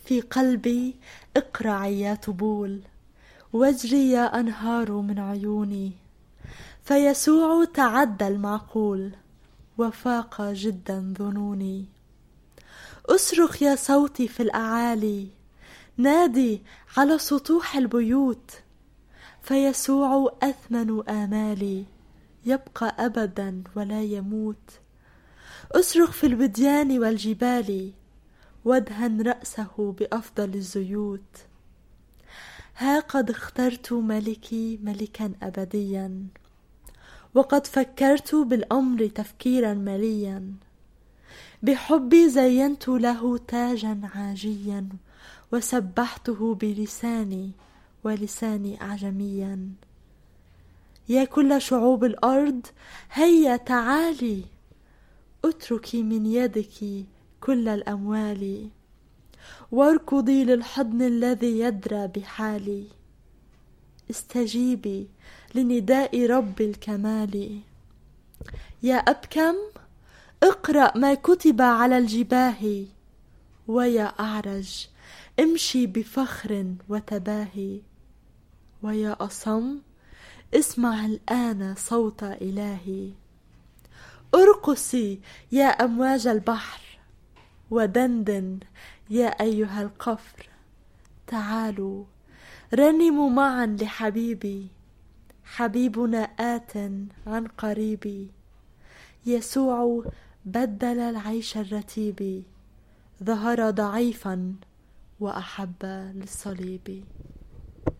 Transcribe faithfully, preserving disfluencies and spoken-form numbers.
في قلبي اقرعي يا طبول، واجري يا أنهار من عيوني، فيسوع تعدى المعقول وفاق جدا ظنوني. أصرخ يا صوتي في الأعالي، نادي على سطوح البيوت، فيسوع أثمن آمالي، يبقى أبدا ولا يموت. أصرخ في الوديان والجبال، وادهن رأسه بأفضل الزيوت. ها قد اخترت ملكي ملكا أبديا، وقد فكرت بالأمر تفكيرا مليا، بحبي زينت له تاجا عاجيا، وسبحته بلساني ولساني أعجميا. يا كل شعوب الأرض هيا تعالي، اتركي من يدك كل الأموال، واركضي للحضن الذي يدرى بحالي. استجيبي لنداء رب الكمال. يا أبكم اقرأ ما كتب على الجباه، ويا أعرج امشي بفخر وتباهي، ويا أصم اسمع الآن صوت إلهي. ارقصي يا أمواج البحر، ودندن يا أيها القفر. تعالوا رنموا معا لحبيبي، حبيبنا آت عن قريب. يسوع بدل العيش الرتيب، ظهر ضعيفا وأحب للصليب.